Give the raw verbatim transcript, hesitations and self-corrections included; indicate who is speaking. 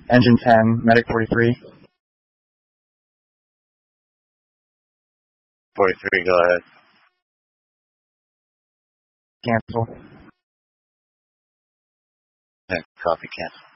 Speaker 1: Engine ten, Medic forty-three.
Speaker 2: forty-three, go ahead.
Speaker 1: Cancel.
Speaker 2: Yeah, copy, cancel.